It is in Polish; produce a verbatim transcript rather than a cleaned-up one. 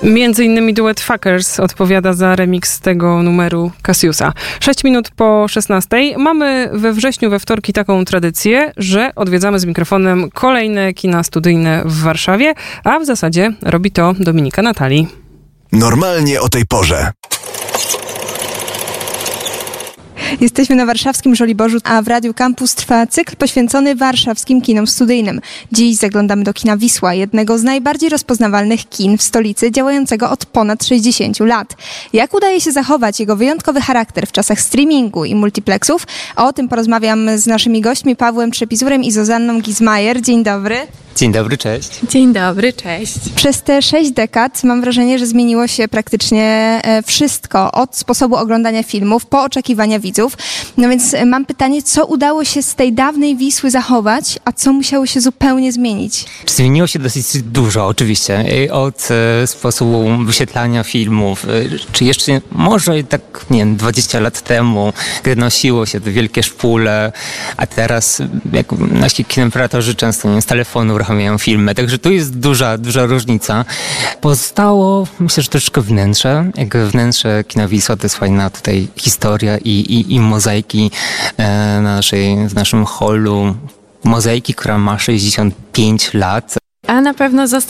Między innymi duet Fuckers odpowiada za remix tego numeru Cassiusa. Sześć minut po szesnastej. Mamy we wrześniu, we wtorki taką tradycję, że odwiedzamy z mikrofonem kolejne kina studyjne w Warszawie, a w zasadzie robi to Dominika Natalii. Normalnie o tej porze. Jesteśmy na warszawskim Żoliborzu, a w Radiu Campus trwa cykl poświęcony warszawskim kinom studyjnym. Dziś zaglądamy do kina Wisła, jednego z najbardziej rozpoznawalnych kin w stolicy, działającego od ponad sześćdziesięciu lat. Jak udaje się zachować jego wyjątkowy charakter w czasach streamingu i multiplexów? O tym porozmawiam z naszymi gośćmi, Pawłem Trzepizurem i Zuzanną Gizmajer. Dzień dobry. Dzień dobry, cześć. Dzień dobry, cześć. Przez te sześć dekad mam wrażenie, że zmieniło się praktycznie wszystko. Od sposobu oglądania filmów po oczekiwania widzów. No więc mam pytanie, co udało się z tej dawnej Wisły zachować, a co musiało się zupełnie zmienić? Zmieniło się dosyć dużo, oczywiście. Od e, sposobu wyświetlania filmów, e, czy jeszcze może tak, nie wiem, dwadzieścia lat temu, gdy nosiło się te wielkie szpule, a teraz jak nasi kinoperatorzy często nie, z telefonu uruchamiają filmy, także tu jest duża, duża różnica. Pozostało, myślę, że troszeczkę wnętrze. Jak wnętrze kina Wisła to jest fajna tutaj historia i, i, i mozaiki e, na naszej, w naszym hallu. Mozaiki, która ma sześćdziesiąt pięć lat. A na pewno został